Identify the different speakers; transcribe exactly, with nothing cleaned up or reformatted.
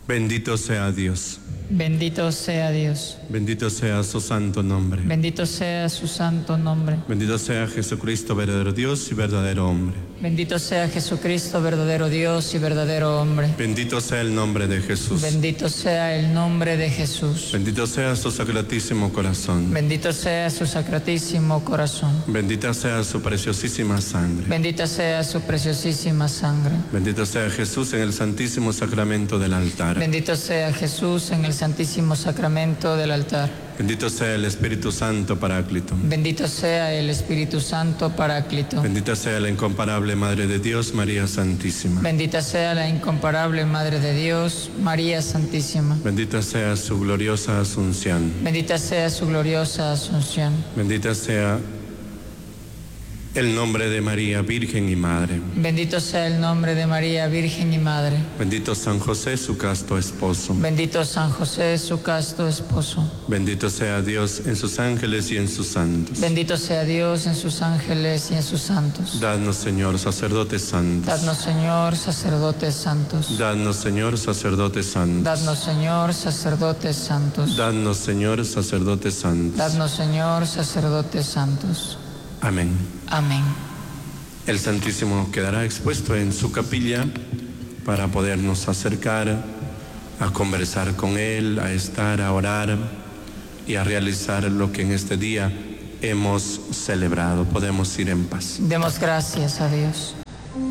Speaker 1: Bendito sea Dios.
Speaker 2: Bendito sea Dios.
Speaker 1: Bendito sea su santo nombre.
Speaker 2: Bendito sea su santo nombre.
Speaker 1: Bendito sea Jesucristo, verdadero Dios y verdadero hombre.
Speaker 2: Bendito sea Jesucristo, verdadero Dios y verdadero hombre.
Speaker 1: Bendito sea el nombre de Jesús.
Speaker 2: Bendito sea el nombre de Jesús.
Speaker 1: Bendito sea su sacratísimo corazón.
Speaker 2: Bendito sea su sacratísimo corazón.
Speaker 1: Bendita sea su preciosísima sangre.
Speaker 2: Bendita sea su preciosísima sangre.
Speaker 1: Bendito sea Jesús en el santísimo sacramento del altar.
Speaker 2: Bendito sea Jesús en el santísimo sacramento del altar.
Speaker 1: Bendito sea el Espíritu Santo Paráclito.
Speaker 2: Bendito sea el Espíritu Santo Paráclito.
Speaker 1: Bendita sea la incomparable Madre de Dios, María Santísima.
Speaker 2: Bendita sea la incomparable Madre de Dios, María Santísima.
Speaker 1: Bendita sea su gloriosa Asunción.
Speaker 2: Bendita sea su gloriosa Asunción.
Speaker 1: Bendita sea el nombre de María, Virgen y Madre.
Speaker 2: Bendito sea el nombre de María, Virgen y Madre.
Speaker 1: Bendito San José, su casto esposo.
Speaker 2: Bendito San José, su casto esposo.
Speaker 1: Bendito sea Dios en sus ángeles y en sus santos.
Speaker 2: Bendito sea Dios en sus ángeles y en sus santos.
Speaker 1: Dadnos, Señor, sacerdotes santos.
Speaker 2: Dadnos, Señor, sacerdotes santos.
Speaker 1: Dadnos, Señor, sacerdotes santos.
Speaker 2: Dadnos, Señor, sacerdotes santos.
Speaker 1: Dadnos, Señor, sacerdotes santos.
Speaker 2: Dadnos, Señor, sacerdotes santos.
Speaker 1: Amén.
Speaker 2: Amén.
Speaker 1: El Santísimo quedará expuesto en su capilla para podernos acercar a conversar con Él, a estar, a orar y a realizar lo que en este día hemos celebrado. Podemos ir en paz.
Speaker 2: Demos gracias a Dios.